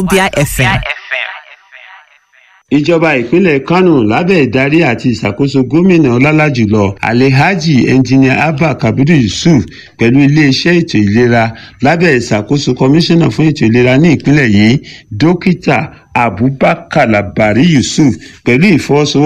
Wazobia FM. Ìjọba ìpínlẹ̀ Kánò lábẹ́ ìdarí àti ìṣàkóso gómìnà ọlálàjùlọ Alhaji Engineer Abba Kabiru Yusuf pẹ̀lú iléeṣẹ́ ètò ìlera lábẹ́ ìṣàkóso kọmíṣánná fún ètò ìlera ní ìpínlẹ̀ yìí Dókítà Abubakar Labari Yusuf pẹ̀lú ìfọwọ́sowọ́pọ̀